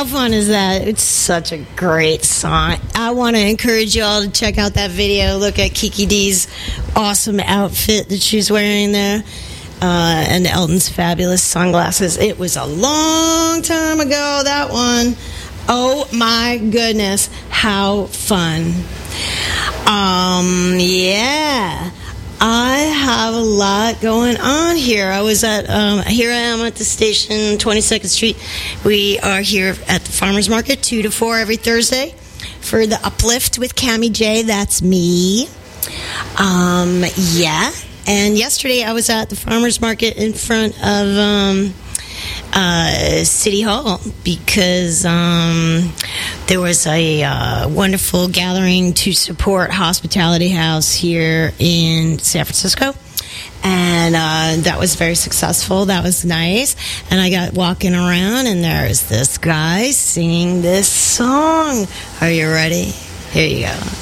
How fun is that? It's such a great song. I want to encourage you all to check out that video. Look at Kiki D's awesome outfit that she's wearing there. And Elton's fabulous sunglasses. It was a long time ago, that one. Oh my goodness, how fun. Yeah. I have a lot going on here. I was at, here I am at the station, 22nd Street. We are here at the Farmers Market, 2 to 4 every Thursday for the Uplift with Cammie J. That's me. Yeah. And yesterday I was at the Farmers Market in front of City Hall because there was a wonderful gathering to support Hospitality House here in San Francisco. And that was very successful. That was nice. And I got walking around, and there's this guy singing this song. Are you ready? Here you go.